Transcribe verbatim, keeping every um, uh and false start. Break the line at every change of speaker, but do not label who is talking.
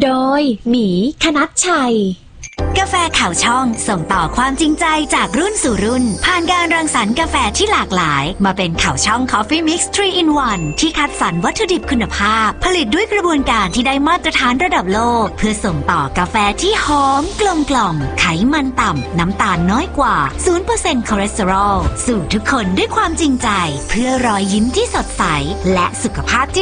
โดยหมีคณัชชัย
กาแฟข่าวช่องส่งต่อความจริงใจจากรุ่นสู่รุ่นผ่านการรังสรรค์กาแฟที่หลากหลายมาเป็นข่าวช่อง Coffee Mix ทรี in วัน ที่คัดสรรวัตถุดิบคุณภาพผลิตด้วยกระบวนการที่ได้มาตรฐานระดับโลกเพื่อส่งต่อกาแฟที่หอมกลมกล่อมไขมันต่ำน้ำตาลน้อยกว่า ศูนย์เปอร์เซ็นต์ คอเลสเตอรอลสู่ทุกคนด้วยความจริงใจเพื่อรอยยิ้มที่สดใสและสุขภาพที่